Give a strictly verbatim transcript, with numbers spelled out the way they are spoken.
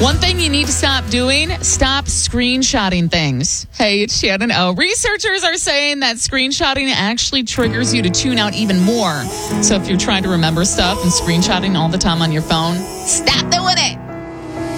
One thing you need to stop doing, stop screenshotting things. Hey, it's Shannon O. Researchers are saying that screenshotting actually triggers you to tune out even more. So if you're trying to remember stuff and screenshotting all the time on your phone, stop doing